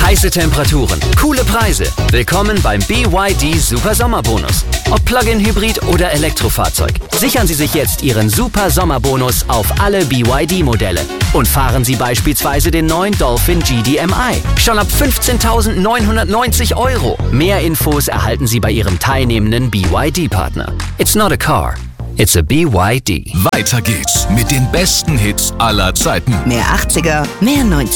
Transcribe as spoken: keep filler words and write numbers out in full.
Heiße Temperaturen, coole Preise. Willkommen beim B Y D Super Sommerbonus. Ob Plug-in Hybrid oder Elektrofahrzeug. Sichern Sie sich jetzt Ihren Super Sommerbonus auf alle B Y D-Modelle. Und fahren Sie beispielsweise den neuen Dolphin G D M I. Schon ab fünfzehntausendneunhundertneunzig Euro. Mehr Infos erhalten Sie bei Ihrem teilnehmenden B Y D-Partner. It's not a car, it's a B Y D. Weiter geht's mit den besten Hits aller Zeiten. Mehr achtziger, mehr neunziger.